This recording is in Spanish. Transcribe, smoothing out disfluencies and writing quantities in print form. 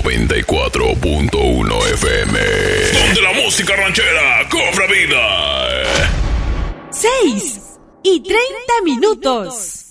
94.1 FM. Donde la música ranchera cobra vida. 6:30.